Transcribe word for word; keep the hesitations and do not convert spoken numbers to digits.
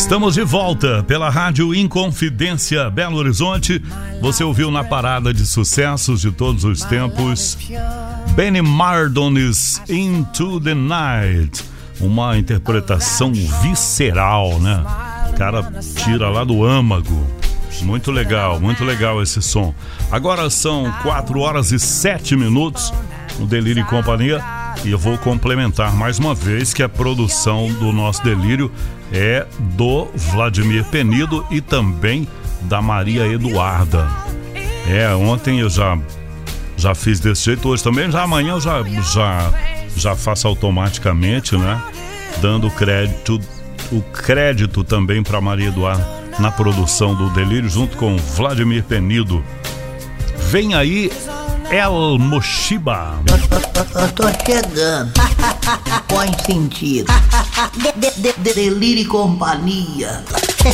Estamos de volta pela Rádio Inconfidência Belo Horizonte. Você ouviu na parada de sucessos de todos os tempos Benny Mardones Into the Night. Uma interpretação visceral, né? O cara tira lá do âmago. Muito legal, muito legal esse som. Agora são quatro horas e sete minutos no Delírio e Companhia. E eu vou complementar mais uma vez que a produção do nosso Delírio é do Vladimir Penido e também da Maria Eduarda. É, ontem eu já, já fiz desse jeito, hoje também, já amanhã eu já, já, já faço automaticamente, né? Dando crédito, o crédito também para Maria Eduarda na produção do Delírio, junto com Vladimir Penido. Vem aí El Moshiba. Eu tô chegando. Põe sentido. De, de, de, delírio e companhia.